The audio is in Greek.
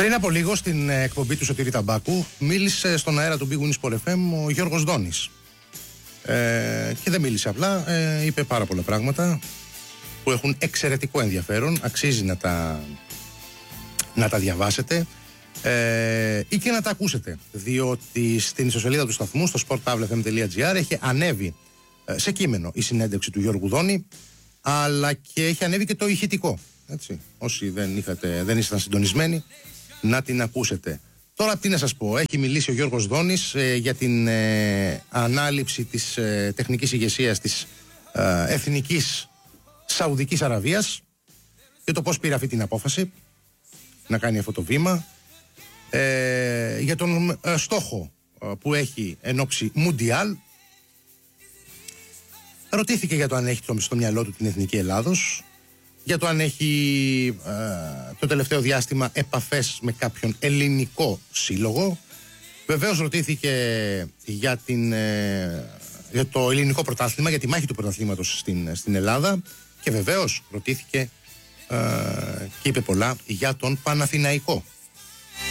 Πριν από λίγο στην εκπομπή του Σωτήρη Ταμπάκου μίλησε στον αέρα του Big Wins Sport FM ο Γιώργος Δόνης. Και δεν μίλησε απλά, είπε πάρα πολλά πράγματα που έχουν εξαιρετικό ενδιαφέρον, αξίζει να τα διαβάσετε ή και να τα ακούσετε, διότι στην ιστοσελίδα του σταθμού, στο sportpavlefm.gr, έχει ανέβει σε κείμενο η συνέντευξη του Γιώργου Δόνη, αλλά και έχει ανέβει και το ηχητικό. Έτσι. Όσοι δεν ήσασταν συντονισμένοι, να την ακούσετε. Τώρα τι να σας πω, έχει μιλήσει ο Γιώργος Δόνης για την ανάληψη της τεχνικής ηγεσίας της Εθνικής Σαουδικής Αραβίας και το πώς πήρε αυτή την απόφαση να κάνει αυτό το βήμα, για τον στόχο που έχει εν ώψη Μουντιάλ. Ρωτήθηκε για το αν έχει στο μυαλό του την Εθνική Ελλάδος, για το αν έχει το τελευταίο διάστημα επαφές με κάποιον ελληνικό σύλλογο. Βεβαίως ρωτήθηκε για το ελληνικό πρωτάθλημα, για τη μάχη του πρωταθλήματος στην Ελλάδα, και βεβαίως ρωτήθηκε και είπε πολλά για τον Παναθηναϊκό.